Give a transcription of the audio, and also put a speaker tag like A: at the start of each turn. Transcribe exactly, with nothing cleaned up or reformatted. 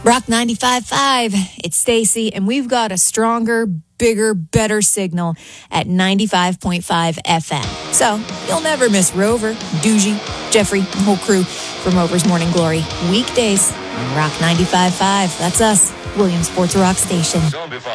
A: Rock ninety-five point five, it's Stacy, and we've got a stronger, bigger, better signal at ninety-five point five F M. So you'll never miss Rover, Doogie, Jeffrey, and the whole crew from Rover's Morning Glory. Weekdays on Rock ninety-five point five. That's us, Williams Sports Rock Station.